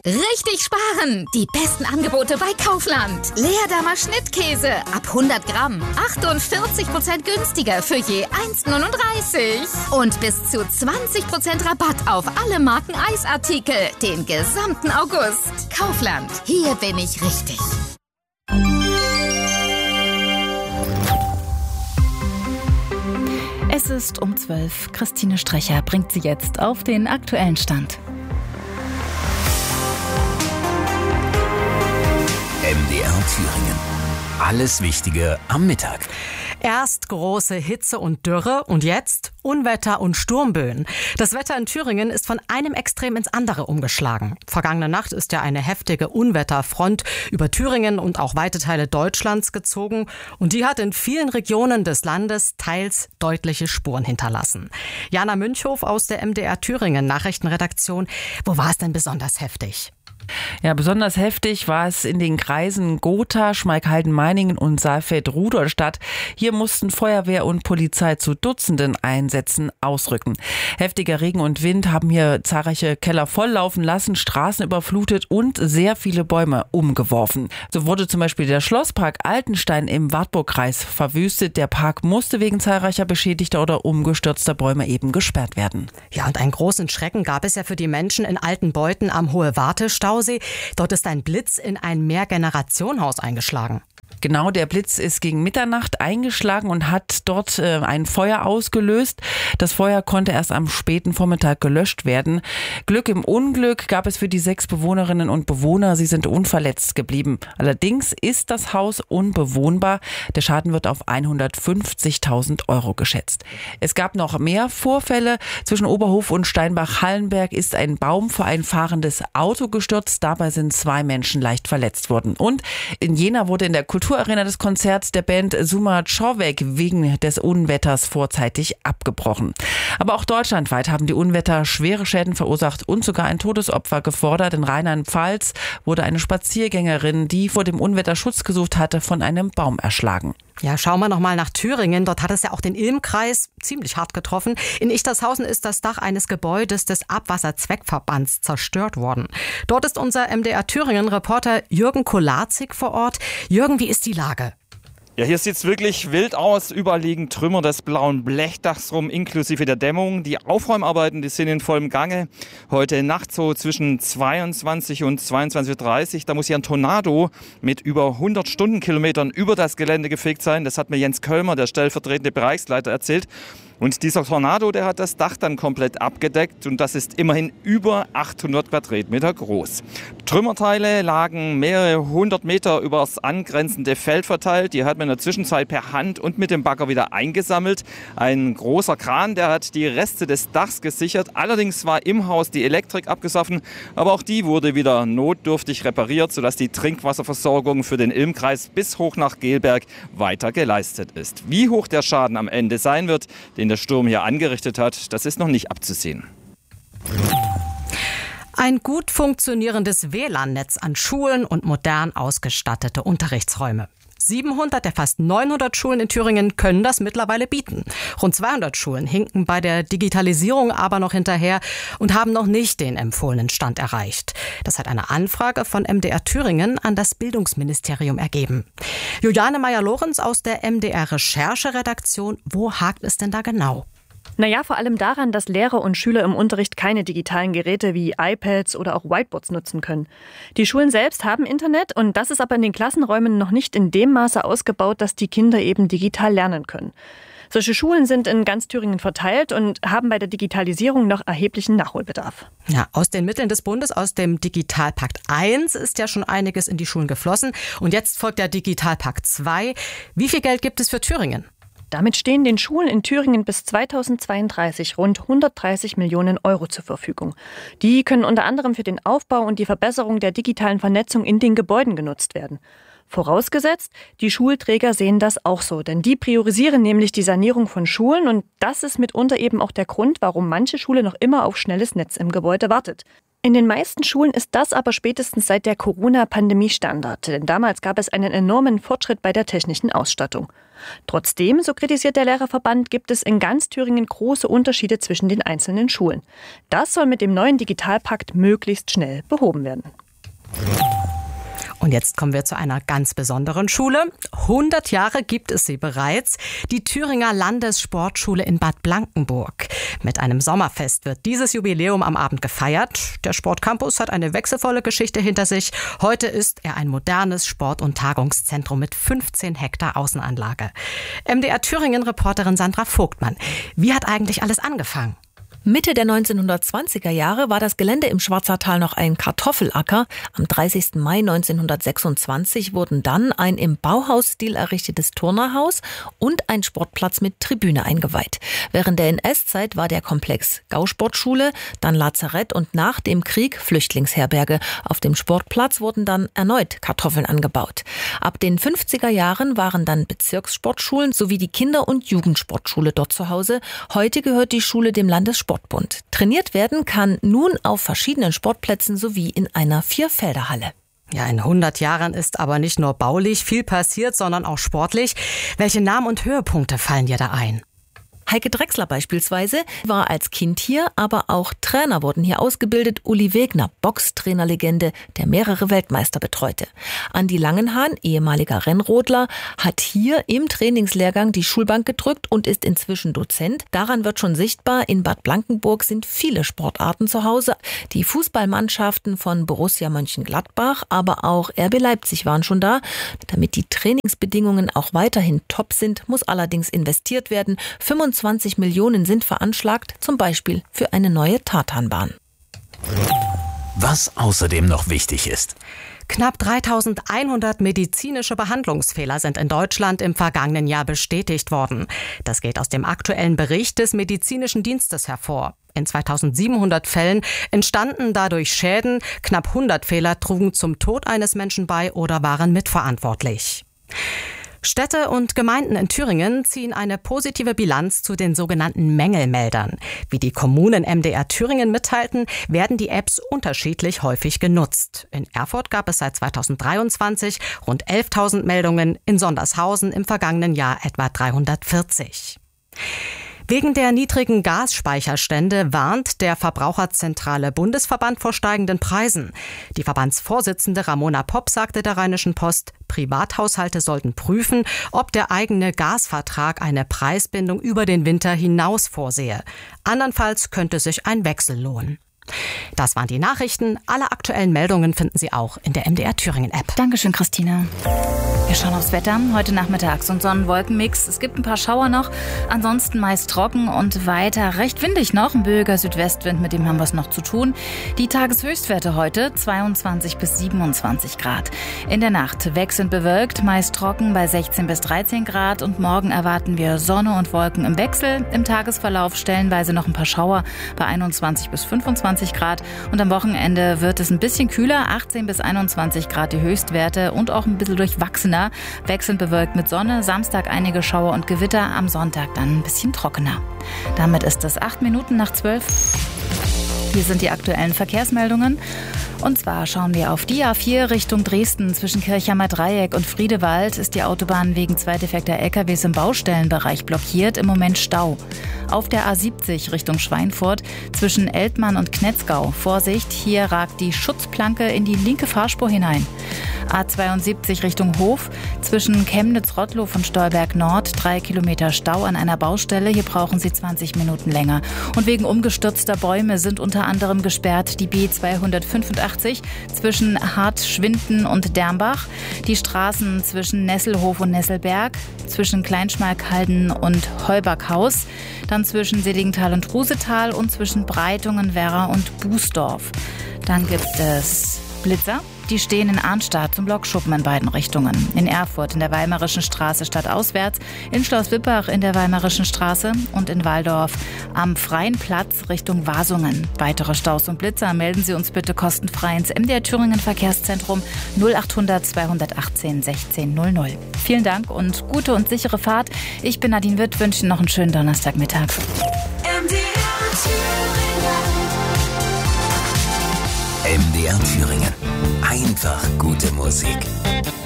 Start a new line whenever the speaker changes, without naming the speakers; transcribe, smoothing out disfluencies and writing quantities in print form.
Richtig sparen! Die besten Angebote bei Kaufland. Leerdammer Schnittkäse ab 100 Gramm. 48% günstiger für je 1,39. Und bis zu 20% Rabatt auf alle Marken Eisartikel. Den gesamten August. Kaufland. Hier bin ich richtig.
Es ist um 12. Christine Strecher bringt Sie jetzt auf den aktuellen Stand.
MDR Thüringen. Alles Wichtige am Mittag.
Erst große Hitze und Dürre und jetzt Unwetter und Sturmböen. Das Wetter in Thüringen ist von einem Extrem ins andere umgeschlagen. Vergangene Nacht ist ja eine heftige Unwetterfront über Thüringen und auch weite Teile Deutschlands gezogen. Und die hat in vielen Regionen des Landes teils deutliche Spuren hinterlassen. Jana Münchhof aus der MDR Thüringen Nachrichtenredaktion. Wo war es denn besonders heftig?
Ja, besonders heftig war es in den Kreisen Gotha, Schmalkalden-Meiningen und Saalfeld-Rudolstadt. Hier mussten Feuerwehr und Polizei zu Dutzenden Einsätzen ausrücken. Heftiger Regen und Wind haben hier zahlreiche Keller volllaufen lassen, Straßen überflutet und sehr viele Bäume umgeworfen. So wurde zum Beispiel der Schlosspark Altenstein im Wartburgkreis verwüstet. Der Park musste wegen zahlreicher beschädigter oder umgestürzter Bäume eben gesperrt werden.
Ja, und einen großen Schrecken gab es ja für die Menschen in Altenbeuthen am Hohe-Warte-Stausee. Dort ist ein Blitz in ein Mehrgenerationenhaus eingeschlagen.
Genau, der Blitz ist gegen Mitternacht eingeschlagen und hat dort ein Feuer ausgelöst. Das Feuer konnte erst am späten Vormittag gelöscht werden. Glück im Unglück gab es für die 6 Bewohnerinnen und Bewohner. Sie sind unverletzt geblieben. Allerdings ist das Haus unbewohnbar. Der Schaden wird auf 150.000 € geschätzt. Es gab noch mehr Vorfälle. Zwischen Oberhof und Steinbach-Hallenberg ist ein Baum vor ein fahrendes Auto gestürzt. Dabei sind 2 Menschen leicht verletzt worden. Und in Jena wurde in der Kulturarena des Konzerts der Band Suma Czorek wegen des Unwetters vorzeitig abgebrochen. Aber auch deutschlandweit haben die Unwetter schwere Schäden verursacht und sogar ein Todesopfer gefordert. In Rheinland-Pfalz wurde eine Spaziergängerin, die vor dem Unwetter Schutz gesucht hatte, von einem Baum erschlagen.
Ja, schauen wir noch mal nach Thüringen. Dort hat es ja auch den Ilm-Kreis ziemlich hart getroffen. In Ichtershausen ist das Dach eines Gebäudes des Abwasserzweckverbands zerstört worden. Dort ist unser MDR Thüringen-Reporter Jürgen Kolarzig vor Ort. Jürgen, wie ist die Lage?
Ja, hier sieht es wirklich wild aus. Überall liegen Trümmer des blauen Blechdachs rum, inklusive der Dämmung. Die Aufräumarbeiten, die sind in vollem Gange. Heute Nacht so zwischen 22 und 22.30 Uhr. Da muss hier ein Tornado mit über 100 Stundenkilometern über das Gelände gefegt sein. Das hat mir Jens Kölmer, der stellvertretende Bereichsleiter, erzählt. Und dieser Tornado, der hat das Dach dann komplett abgedeckt und das ist immerhin über 800 Quadratmeter groß. Trümmerteile lagen mehrere 100 Meter über das angrenzende Feld verteilt. Die hat man in der Zwischenzeit per Hand und mit dem Bagger wieder eingesammelt. Ein großer Kran, der hat die Reste des Dachs gesichert. Allerdings war im Haus die Elektrik abgesoffen, aber auch die wurde wieder notdürftig repariert, sodass die Trinkwasserversorgung für den Ilm-Kreis bis hoch nach Gelberg weiter geleistet ist. Wie hoch der Schaden am Ende sein wird, den der Sturm hier angerichtet hat, das ist noch nicht abzusehen.
Ein gut funktionierendes WLAN-Netz an Schulen und modern ausgestattete Unterrichtsräume. 700 der fast 900 Schulen in Thüringen können das mittlerweile bieten. Rund 200 Schulen hinken bei der Digitalisierung aber noch hinterher und haben noch nicht den empfohlenen Stand erreicht. Das hat eine Anfrage von MDR Thüringen an das Bildungsministerium ergeben. Juliane Meyer-Lorenz aus der MDR Rechercheredaktion. Wo hakt es denn da genau?
Naja, vor allem daran, dass Lehrer und Schüler im Unterricht keine digitalen Geräte wie iPads oder auch Whiteboards nutzen können. Die Schulen selbst haben Internet und das ist aber in den Klassenräumen noch nicht in dem Maße ausgebaut, dass die Kinder eben digital lernen können. Solche Schulen sind in ganz Thüringen verteilt und haben bei der Digitalisierung noch erheblichen Nachholbedarf.
Ja, aus den Mitteln des Bundes, aus dem Digitalpakt 1 ist ja schon einiges in die Schulen geflossen. Und jetzt folgt der Digitalpakt 2. Wie viel Geld gibt es für Thüringen?
Damit stehen den Schulen in Thüringen bis 2032 rund 130 Millionen € zur Verfügung. Die können unter anderem für den Aufbau und die Verbesserung der digitalen Vernetzung in den Gebäuden genutzt werden. Vorausgesetzt, die Schulträger sehen das auch so, denn die priorisieren nämlich die Sanierung von Schulen und das ist mitunter eben auch der Grund, warum manche Schule noch immer auf schnelles Netz im Gebäude wartet. In den meisten Schulen ist das aber spätestens seit der Corona-Pandemie Standard. Denn damals gab es einen enormen Fortschritt bei der technischen Ausstattung. Trotzdem, so kritisiert der Lehrerverband, gibt es in ganz Thüringen große Unterschiede zwischen den einzelnen Schulen. Das soll mit dem neuen Digitalpakt möglichst schnell behoben werden.
Und jetzt kommen wir zu einer ganz besonderen Schule. 100 Jahre gibt es sie bereits. Die Thüringer Landessportschule in Bad Blankenburg. Mit einem Sommerfest wird dieses Jubiläum am Abend gefeiert. Der Sportcampus hat eine wechselvolle Geschichte hinter sich. Heute ist er ein modernes Sport- und Tagungszentrum mit 15 Hektar Außenanlage. MDR Thüringen-Reporterin Sandra Vogtmann. Wie hat eigentlich alles angefangen?
Mitte der 1920er Jahre war das Gelände im Schwarzertal noch ein Kartoffelacker. Am 30. Mai 1926 wurden dann ein im Bauhausstil errichtetes Turnerhaus und ein Sportplatz mit Tribüne eingeweiht. Während der NS-Zeit war der Komplex Gausportschule, dann Lazarett und nach dem Krieg Flüchtlingsherberge. Auf dem Sportplatz wurden dann erneut Kartoffeln angebaut. Ab den 50er Jahren waren dann Bezirkssportschulen sowie die Kinder- und Jugendsportschule dort zu Hause. Heute gehört die Schule dem Landessportbund. Trainiert werden kann nun auf verschiedenen Sportplätzen sowie in einer 4-Felder-Halle.
Ja, in 100 Jahren ist aber nicht nur baulich viel passiert, sondern auch sportlich. Welche Namen und Höhepunkte fallen dir da ein?
Heike Drechsler beispielsweise war als Kind hier, aber auch Trainer wurden hier ausgebildet. Uli Wegner, Boxtrainerlegende, der mehrere Weltmeister betreute. Andi Langenhahn, ehemaliger Rennrodler, hat hier im Trainingslehrgang die Schulbank gedrückt und ist inzwischen Dozent. Daran wird schon sichtbar, in Bad Blankenburg sind viele Sportarten zu Hause. Die Fußballmannschaften von Borussia Mönchengladbach, aber auch RB Leipzig waren schon da. Damit die Trainingsbedingungen auch weiterhin top sind, muss allerdings investiert werden. 25 Millionen sind veranschlagt, zum Beispiel für eine neue Tartanbahn.
Was außerdem noch wichtig ist.
Knapp 3100 medizinische Behandlungsfehler sind in Deutschland im vergangenen Jahr bestätigt worden. Das geht aus dem aktuellen Bericht des Medizinischen Dienstes hervor. In 2700 Fällen entstanden dadurch Schäden. Knapp 100 Fehler trugen zum Tod eines Menschen bei oder waren mitverantwortlich. Städte und Gemeinden in Thüringen ziehen eine positive Bilanz zu den sogenannten Mängelmeldern. Wie die Kommunen MDR Thüringen mitteilten, werden die Apps unterschiedlich häufig genutzt. In Erfurt gab es seit 2023 rund 11.000 Meldungen, in Sondershausen im vergangenen Jahr etwa 340. Wegen der niedrigen Gasspeicherstände warnt der Verbraucherzentrale Bundesverband vor steigenden Preisen. Die Verbandsvorsitzende Ramona Popp sagte der Rheinischen Post, Privathaushalte sollten prüfen, ob der eigene Gasvertrag eine Preisbindung über den Winter hinaus vorsehe. Andernfalls könnte sich ein Wechsel lohnen. Das waren die Nachrichten. Alle aktuellen Meldungen finden Sie auch in der MDR Thüringen App.
Dankeschön, Christina. Wir schauen aufs Wetter. Heute nachmittags und Sonnenwolkenmix. Es gibt ein paar Schauer noch. Ansonsten meist trocken und weiter recht windig noch. Ein böiger Südwestwind, mit dem haben wir es noch zu tun. Die Tageshöchstwerte heute 22 bis 27 Grad. In der Nacht wechselnd bewölkt, meist trocken bei 16 bis 13 Grad. Und morgen erwarten wir Sonne und Wolken im Wechsel. Im Tagesverlauf stellenweise noch ein paar Schauer bei 21 bis 25 Grad. Und am Wochenende wird es ein bisschen kühler. 18 bis 21 Grad die Höchstwerte und auch ein bisschen durchwachsener. Wechselnd bewölkt mit Sonne, Samstag einige Schauer und Gewitter, am Sonntag dann ein bisschen trockener. Damit ist es 8:08. Hier sind die aktuellen Verkehrsmeldungen. Und zwar schauen wir auf die A4 Richtung Dresden. Zwischen Kirchheimer Dreieck und Friedewald ist die Autobahn wegen 2 defekter LKWs im Baustellenbereich blockiert. Im Moment Stau. Auf der A70 Richtung Schweinfurt zwischen Eltmann und Knetzgau. Vorsicht, hier ragt die Schutzplanke in die linke Fahrspur hinein. A72 Richtung Hof zwischen Chemnitz-Rottlow und Stolberg Nord 3 Kilometer Stau an einer Baustelle. Hier brauchen Sie 20 Minuten länger. Und wegen umgestürzter Bäume sind unter anderem gesperrt die B285 zwischen Hartschwinden und Dermbach, die Straßen zwischen Nesselhof und Nesselberg, zwischen Kleinschmalkalden und Heuberghaus, dann zwischen Seligenthal und Rusetal und zwischen Breitungen, Werra und Bußdorf. Dann gibt es Blitzer. Die stehen in Arnstadt zum Lokschuppen in beiden Richtungen. In Erfurt in der Weimarischen Straße stadtauswärts, in Schloss Wippach in der Weimarischen Straße und in Walldorf am Freien Platz Richtung Wasungen. Weitere Staus und Blitzer melden Sie uns bitte kostenfrei ins MDR Thüringen Verkehrszentrum 0800 218 1600. Vielen Dank und gute und sichere Fahrt. Ich bin Nadine Witt, wünsche Ihnen noch einen schönen Donnerstagmittag.
MDR Thüringen.
MDR Thüringen. Einfach gute Musik.